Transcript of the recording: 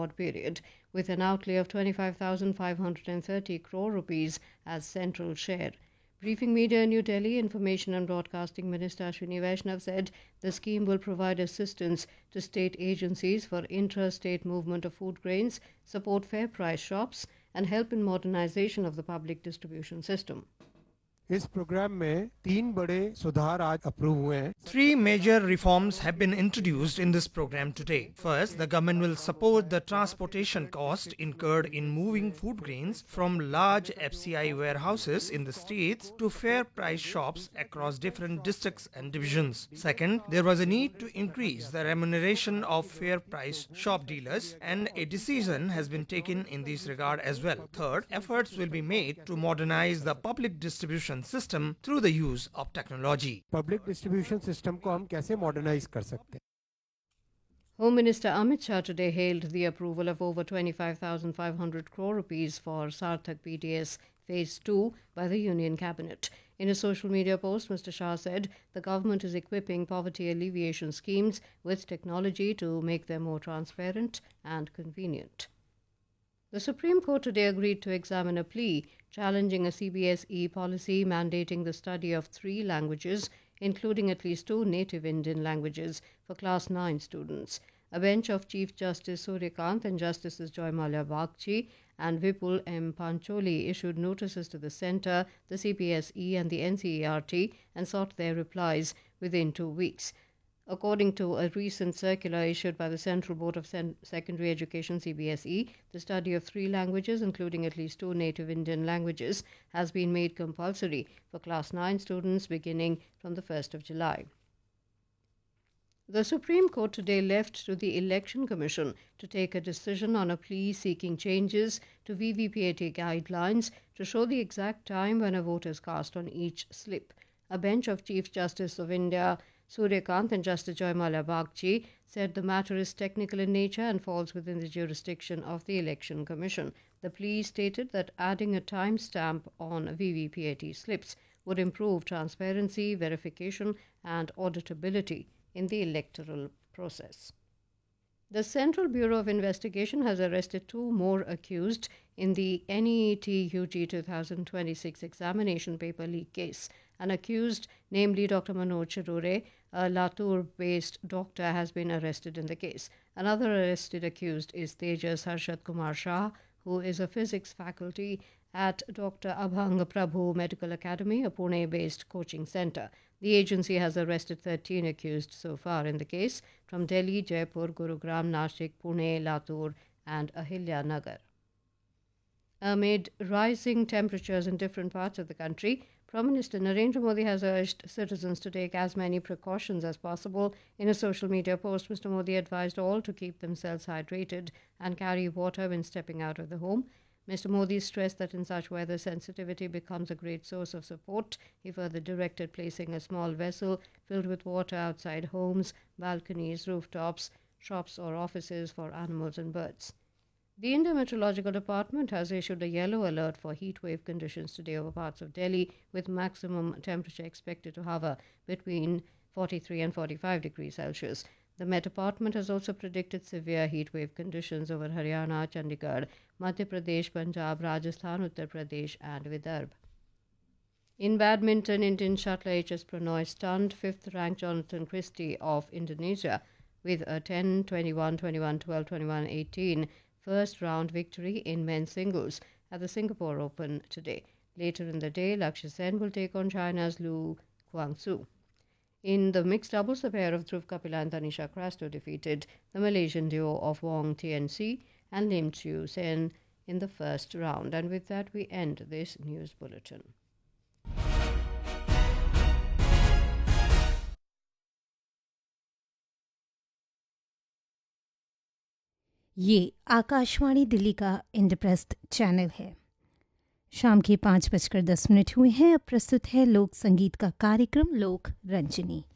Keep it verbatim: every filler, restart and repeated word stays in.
award period, with an outlay of twenty-five thousand five hundred thirty crore rupees as central share. Briefing media in New Delhi, Information and Broadcasting Minister Ashwini Vaishnav said the scheme will provide assistance to state agencies for intra-state movement of food grains, support fair price shops, and help in modernization of the public distribution system. इस programme में तीन बड़े सुधार आज approve हुए हैं. Three major reforms have been introduced in this program today. First, the government will support the transportation cost incurred in moving food grains from large F C I warehouses in the states to fair price shops across different districts and divisions. Second, there was a need to increase the remuneration of fair price shop dealers, and a decision has been taken in this regard as well. Third, efforts will be made to modernize the public distribution system through the use of technology. Public distribution system को हम कैसे modernize कर सकते हैं? Home Minister Amit Shah today hailed the approval of over twenty-five thousand five hundred crore rupees for Sarthak P D S Phase two by the Union Cabinet. In a social media post, Mister Shah said the government is equipping poverty alleviation schemes with technology to make them more transparent and convenient. The Supreme Court today agreed to examine a plea challenging a C B S E policy mandating the study of three languages, including at least two native Indian languages, for Class nine students. A bench of Chief Justice Suryakant and Justices Joymalia Bagchi and Vipul M. Pancholi issued notices to the Centre, the C B S E and the N C E R T and sought their replies within two weeks. According to a recent circular issued by the Central Board of Sen- Secondary Education C B S E, the study of three languages, including at least two native Indian languages, has been made compulsory for Class nine students beginning from the first of July. The Supreme Court today left to the Election Commission to take a decision on a plea seeking changes to V V P A T guidelines to show the exact time when a vote is cast on each slip. A bench of Chief Justice of India Suryakant and Justice Joymalia Bagchi said the matter is technical in nature and falls within the jurisdiction of the Election Commission. The plea stated that adding a timestamp on V V P A T slips would improve transparency, verification and auditability in the electoral process. The Central Bureau of Investigation has arrested two more accused in the N E E T U G twenty twenty-six examination paper leak case. An accused, namely Doctor Manoj Chirure, a Latur-based doctor, has been arrested in the case. Another arrested accused is Tejas Harshad Kumar Shah, who is a physics faculty at Doctor Abhang Prabhu Medical Academy, a Pune-based coaching centre. The agency has arrested thirteen accused so far in the case from Delhi, Jaipur, Gurugram, Nashik, Pune, Latur and Ahilya Nagar. Amid rising temperatures in different parts of the country, Prime Minister Narendra Modi has urged citizens to take as many precautions as possible. In a social media post, Mister Modi advised all to keep themselves hydrated and carry water when stepping out of the home. Mister Modi stressed that in such weather, sensitivity becomes a great source of support. He further directed placing a small vessel filled with water outside homes, balconies, rooftops, shops or offices for animals and birds. The Indian Meteorological Department has issued a yellow alert for heatwave conditions today over parts of Delhi, with maximum temperature expected to hover between forty-three and forty-five degrees Celsius. The Met Department has also predicted severe heatwave conditions over Haryana, Chandigarh, Madhya Pradesh, Punjab, Rajasthan, Uttar Pradesh and Vidarbha. In badminton, Indian shuttler H S Pranoy stunned fifth-ranked Jonathan Christie of Indonesia with a ten twenty-one twenty-one twelve twenty-one eighteen first-round victory in men's singles at the Singapore Open today. Later in the day, Lakshya Sen will take on China's Lu Guangzu. In the mixed doubles, the pair of Dhruv Kapila and Tanisha Crasto defeated the Malaysian duo of Wong T N C and Lim Chiu Sen in the first round. And with that, we end this news bulletin. ये आकाशवाणी दिल्ली का Indraprastha channel है। शाम के पाँच बजकर दस minute हुए हैं। अब प्रस्तुत है लोक संगीत का कार्यक्रम लोक रंजनी।